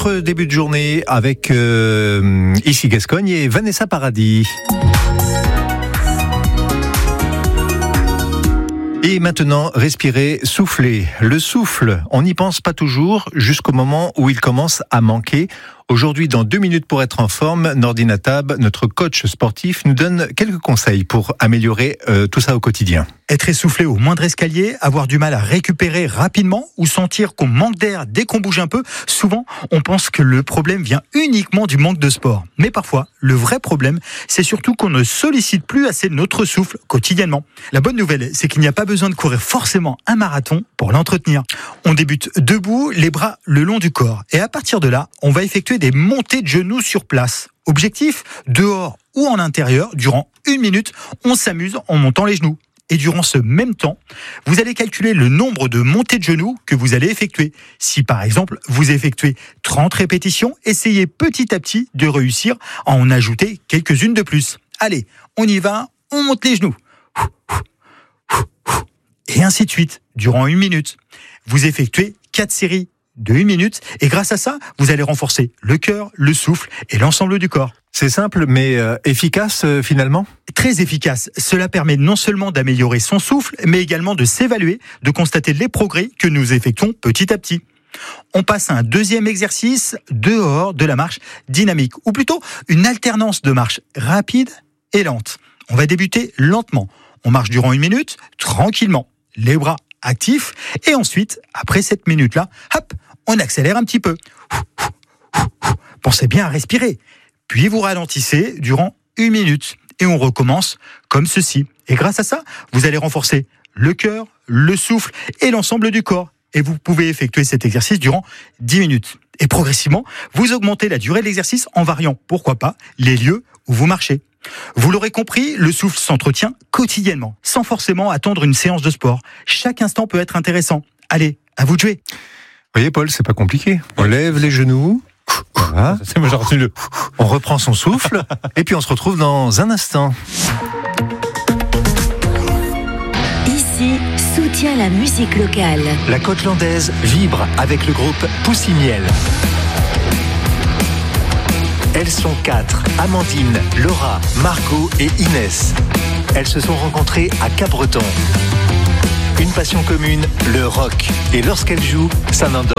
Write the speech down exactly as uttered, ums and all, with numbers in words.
votre début de journée avec euh, ici Gascogne et Vanessa Paradis. Et maintenant, respirez, soufflez. Le souffle, on n'y pense pas toujours jusqu'au moment où il commence à manquer. Aujourd'hui, dans deux minutes pour être en forme, Nordine Atab, notre coach sportif, nous donne quelques conseils pour améliorer euh, tout ça au quotidien. Être essoufflé au moindre escalier, avoir du mal à récupérer rapidement ou sentir qu'on manque d'air dès qu'on bouge un peu, souvent on pense que le problème vient uniquement du manque de sport. Mais parfois, le vrai problème, c'est surtout qu'on ne sollicite plus assez notre souffle quotidiennement. La bonne nouvelle, c'est qu'il n'y a pas besoin de courir forcément un marathon pour l'entretenir. On débute debout, les bras le long du corps. Et à partir de là, on va effectuer des montées de genoux sur place. Objectif, dehors ou en intérieur, durant une minute, on s'amuse en montant les genoux. Et durant ce même temps, vous allez calculer le nombre de montées de genoux que vous allez effectuer. Si par exemple, vous effectuez trente répétitions, essayez petit à petit de réussir à en ajouter quelques-unes de plus. Allez, on y va, on monte les genoux. Et ainsi de suite, durant une minute. Vous effectuez quatre séries de une minute et grâce à ça, vous allez renforcer le cœur, le souffle et l'ensemble du corps. C'est simple mais euh, efficace euh, finalement ? Très efficace. Cela permet non seulement d'améliorer son souffle, mais également de s'évaluer, de constater les progrès que nous effectuons petit à petit. On passe à un deuxième exercice dehors de la marche dynamique, ou plutôt une alternance de marche rapide et lente. On va débuter lentement. On marche durant une minute, tranquillement, les bras actifs, et ensuite, après cette minute-là, hop, on accélère un petit peu. Pensez bien à respirer. Puis vous ralentissez durant une minute et on recommence comme ceci. Et grâce à ça, vous allez renforcer le cœur, le souffle et l'ensemble du corps. Et vous pouvez effectuer cet exercice durant dix minutes. Et progressivement, vous augmentez la durée de l'exercice en variant, pourquoi pas, les lieux où vous marchez. Vous l'aurez compris, le souffle s'entretient quotidiennement, sans forcément attendre une séance de sport. Chaque instant peut être intéressant. Allez, à vous de jouer. Vous voyez Paul, c'est pas compliqué. On lève les genoux. Voilà. C'est moi, j'ai retenu le. On reprend son souffle et puis on se retrouve dans un instant. Ici, soutient la musique locale. La côte landaise vibre avec le groupe Poussimiel. Elles sont quatre, Amandine, Laura, Margot et Inès. Elles se sont rencontrées à Capbreton. Une passion commune, le rock. Et lorsqu'elles jouent, ça n'endort